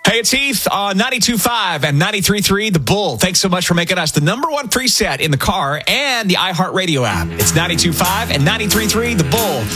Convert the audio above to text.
Hey, it's Heath on 92.5 and 93.3 The Bull. Thanks so much for making us the number one preset in the car and the iHeartRadio app. It's 92.5 and 93.3 The Bull.